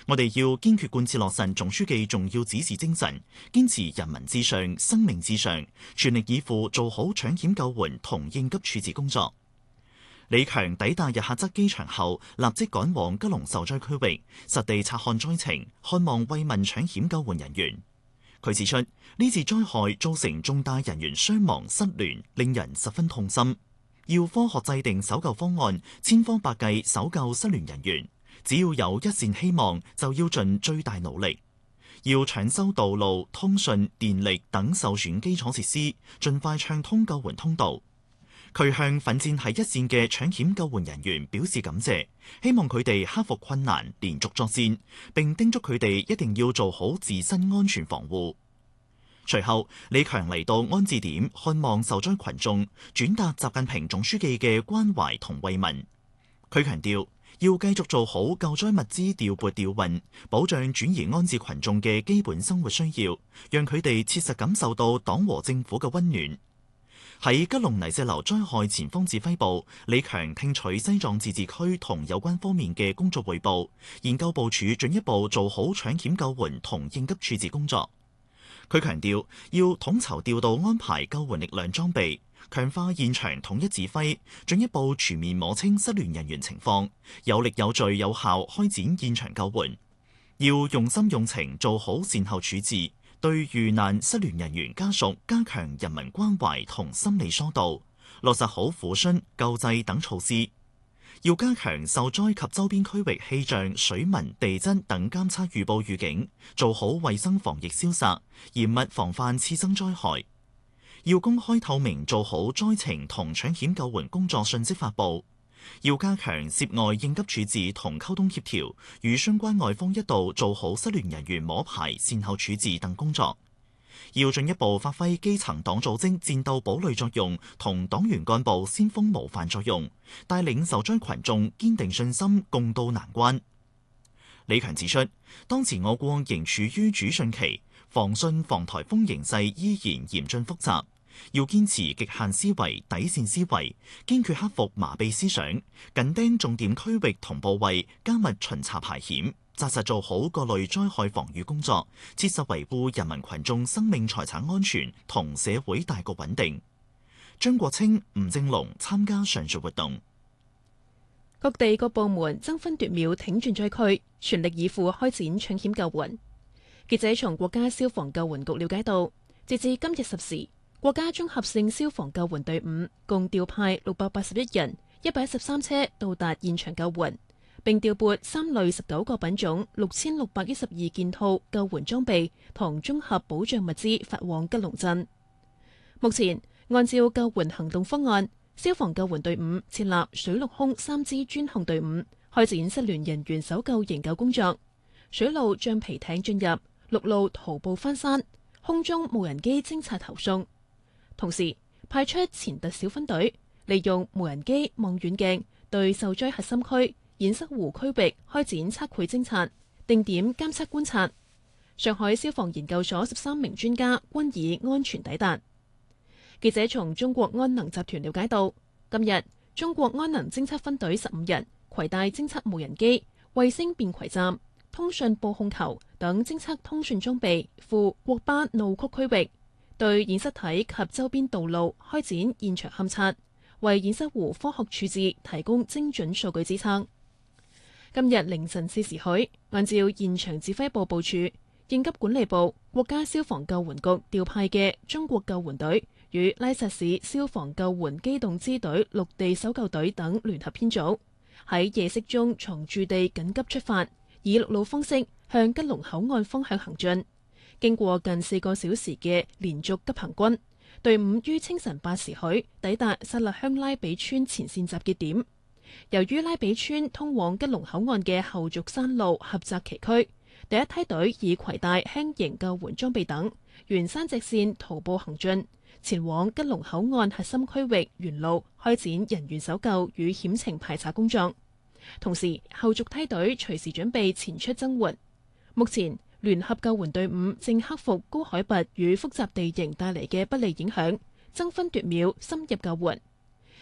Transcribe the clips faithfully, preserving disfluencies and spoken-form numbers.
我哋要堅決貫徹落實總書記重要指示精神，堅持人民至上、生命至上，全力以赴做好搶險救援同應急處置工作。李強抵達日喀則機場後，立即趕往吉隆受災區域，實地察看災情，看望慰問搶險救援人員。佢指出，呢次災害造成重大人員傷亡失聯，令人十分痛心。要科學制定搜救方案，千方百計搜救失聯人員。只要有一線希望，就要盡最大努力。要搶修道路、通訊、電力等受損基礎設施，盡快暢通救援通道。佢向奮戰喺一線嘅搶險救援人員表示感謝，希望佢哋克服困難，連續作戰，並叮囑佢哋一定要做好自身安全防護。隨後，李強嚟到安置點看望受災群眾，轉達習近平總書記嘅關懷同慰問。佢強調要繼續做好救災物資調撥調運，保障轉移安置群眾嘅基本生活需要，讓佢哋切實感受到黨和政府嘅溫暖。喺吉隆泥石流災害前方指揮部，李強聽取西藏自治區同有關方面嘅工作彙報，研究部署進一步做好搶險救援同應急處置工作。佢強調要統籌調度安排救援力量裝備，強化現場統一指揮，進一步全面摸清失聯人員情況，有力有序有效開展現場救援。要用心用情做好善後處置，對遇難失聯人員家屬加強人民關懷同心理疏導，落實好撫恤、救濟等措施。要加強受災及周邊區域氣象、水文、地質等監測預報預警，做好衛生防疫消殺，嚴密防範次生災害。要公開透明做好災情同搶險救援工作信息發布。要加強涉外應急處置同溝通協調，與相關外方一道做好失聯人員摸排、善後處置等工作。要進一步發揮基層黨組織戰鬥堡壘作用同黨員幹部先鋒模範作用，帶領受災群眾堅定信心，共渡難關。李強指出，當前我國仍處於主汛期，防汛防颱風形勢依然嚴峻複雜。要堅持極限思維、底線思維，堅決克服麻痹思想，緊盯重點區域同部位，加密巡查排險，紮實做好各類災害防禦工作，切實維護人民群眾生命財產安全同社會大局穩定。張國清、吳正龍參加上述活動。 各地各部門爭分奪秒挺進災區，全力以赴開展搶險救援。記者從國家消防救援局了解到，截至今日十時，國家綜合性消防救援隊伍共調派六百八十一人、一百一十三車到達現場救援，並調撥三類十九個品種、六千六百一十二件套救援裝備同綜合保障物資發往吉隆鎮。目前，按照救援行動方案，消防救援隊伍設立水陸空三支專項隊伍，開展失聯人員搜救營救工作。水路橡皮艇進入，陸路徒步翻山，空中無人機偵察投送。同時派出前特小分隊，利用無人機望遠鏡對受災核心區堰塞湖區域開展測繪偵察、定點監測觀察。上海消防研究所十三名專家均已安全抵達。記者從中國安能集團了解到，今日中國安能偵測分隊十五人攜帶偵測無人機、衛星便攜站、通訊報控球等偵測通訊裝備赴國巴怒曲區域，對堰塞體及周邊道路開展現場勘測，為堰塞湖科學處置提供精準數據支撐。今日凌晨四時許，按照現場指揮部部署，應急管理部、國家消防救援局調派嘅中國救援隊與拉薩市消防救援機動支隊陸地搜救隊等聯合編組，喺夜色中從駐地緊急出發，以陸路方式向吉隆口岸方向行進。經過近四個小時嘅連續急行軍，隊伍於清晨八時許抵達薩勒鄉拉比村前線集結點。由於拉比村通往吉隆口岸嘅後續山路狹窄崎嶇，第一梯隊已攜帶輕型救援裝備等，沿山脊線徒步行進，前往吉隆口岸核心區域沿路開展人員搜救與險情排查工作。同時，後續梯隊隨時準備前出增援。目前，聯合救援隊伍正克服高海拔與複雜地形帶嚟嘅不利影響，爭分奪秒深入救援。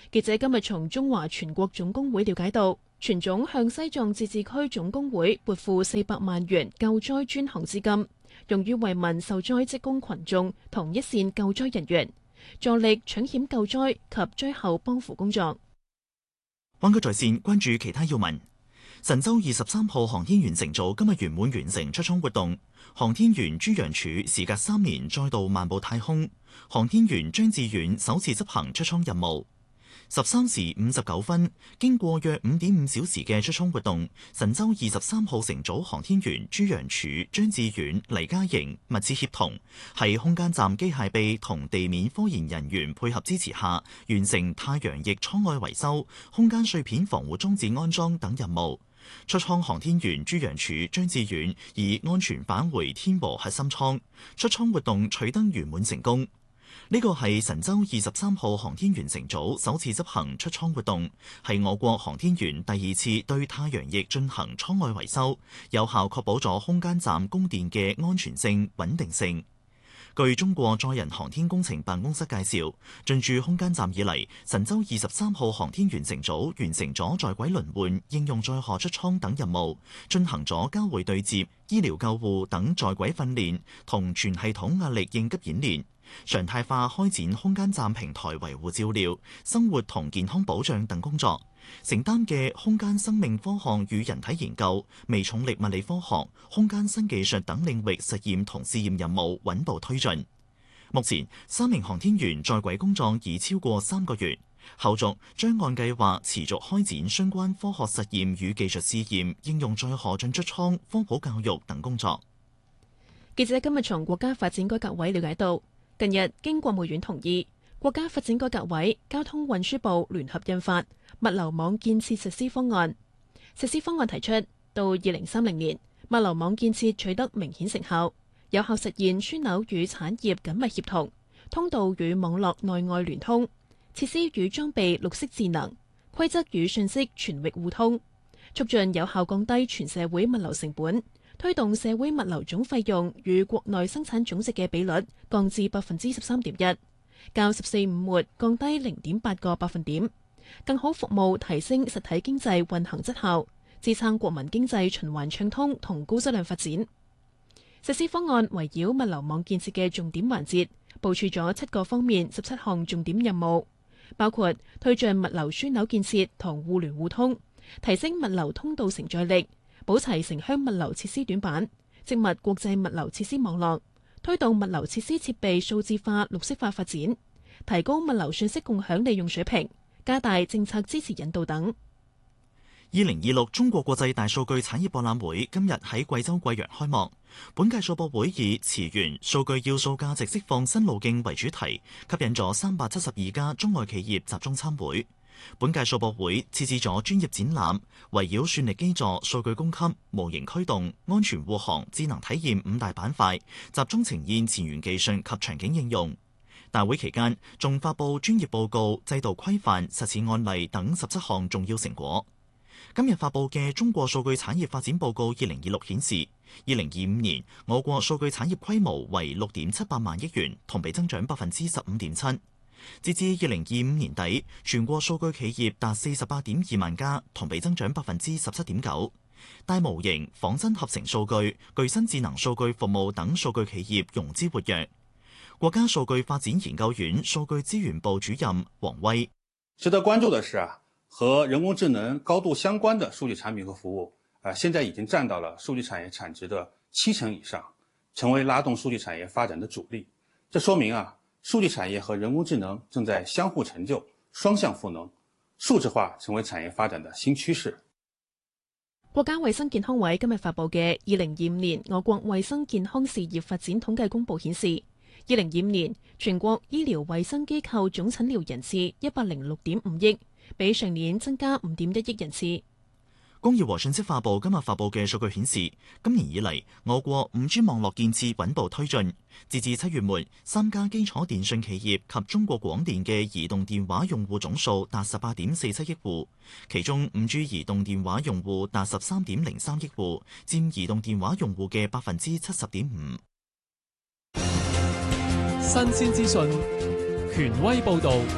記者今日從中華全國總工會了解到，全總向西藏自治區總工會撥付四百萬元救災專項資金，用於慰問受災職工群眾同一線救災人員，助力搶險救災及災後幫扶工作。 灣區在線關注其他要聞。神舟二十三號航天員乘組今日圓滿完成出艙活動，航天員朱楊柱時隔三年再度漫步太空，航天員張志遠首次執行出艙任務。十三時五十九分，經過約五點五小時嘅出艙活動，神舟二十三號乘組航天員朱楊柱、張志遠、黎嘉瑩密切協同，喺空間站機械臂同地面科研人員配合支持下，完成太陽翼艙外維修、空間碎片防護裝置安裝等任務。出艙航天員朱楊柱、張志遠已安全返回天和核心艙，出艙活動取得圓滿成功。呢個係神舟二十三號航天員乘組首次執行出艙活動，係我國航天員第二次對太陽翼進行艙外維修，有效確保咗空間站供電嘅安全性、穩定性。據中國載人航天工程辦公室介紹，進駐空間站以嚟，神舟二十三號航天員乘組完成咗在軌輪換、應用載荷出艙等任務，進行咗交會對接、醫療救護等在軌訓練同全系統壓力應急演練，常態化開展空間站平台維護照料、生活同健康保障等工作，承擔嘅空間生命科學與人體研究、微重力物理科學、空間新技術等領域實驗同試驗任務穩步推進。目前，三名航天員在軌工作已超過三個月，後續將按計劃持續開展相關科學實驗與技術試驗、應用載荷進出艙、科普教育等工作。 記者今日從國家發展改革委了解到，近日經國務院同意，國家發展改革委、交通運輸部聯合印發物流網建設實施方案。實施方案提出，到二零三零年，物流網建設取得明顯成效，有效實現樞紐與產業緊密協同，通道與網絡內外聯通，設施與裝備綠色智能，規則與信息全域互通，促進有效降低全社會物流成本，推動社會物流總費用與國內生產總值嘅比率降至百分之十三點一，較十四五末降低零點八個百分點，更好服務提升實體經濟運行質效，支撐國民經濟循環暢通同高質量發展。實施方案圍繞物流網建設嘅重點環節，部署咗七個方面十七項重點任務，包括推進物流樞紐建設同互聯互通，提升物流通道承載力，補齊城鄉物流設施短板，植密國際物流設施網絡，推動物流設施設備數字化、綠色化發展，提高物流信息共享利用水平，加大政策支持引導等。 二零二六中國國際大數據產業博覽會今日喺貴州貴陽開幕。本屆數博會以詞源數據要素價值釋放新路徑為主題，吸引咗三百七十二家中外企業集中參會。本屆數博會設置咗專業展覽，圍繞算力基座、數據供給、模型驅動、安全護航、智能體驗五大板塊，集中呈現前沿技術及場景應用。大會期間仲發布專業報告、制度規範、實踐案例等十七項重要成果。今日發布嘅《中國數據產業發展報告二零二六》顯示，二零二五年我國數據產業規模為六點七八萬億元，同比增長百分之十五點七。截至二零二五年底，全國數據企業達四十八點二萬家，同比增長百分之十七點九。大模型、仿真合成數據、具身智能數據服務等數據企業融資活躍。國家數據發展研究院數據資源部主任王威： 值得關注的是啊，和人工智能高度相關的數據產品和服務，啊，現在已經佔到了數據產業產值的七成以上，成為拉動數據產業發展的主力。這說明啊，數據產業和人工智能正在相互成就，雙向賦能，數字化成為產業發展的新趨勢。 國家衛生健康委今日發布嘅二零二五年我國衛生健康事業發展統計公報顯示，二零二五年全國醫療衛生機構總診療人次一百零六點五億，比上年增加五點一億人次。 工業和信息化部今日發布嘅數據顯示，今年以嚟我國五 G 網絡建設穩步推進，截至七月末，三家基礎電信企業及中國廣電嘅移動電話用戶總數達十八點四七億戶，其中五 G 移動電話用戶達十三點零三億戶，佔移動電話用戶嘅百分之七十點五。 新鮮資訊，權威報導。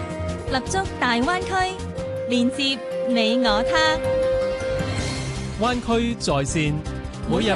立足大灣區，連接你我他。 灣區在線，每日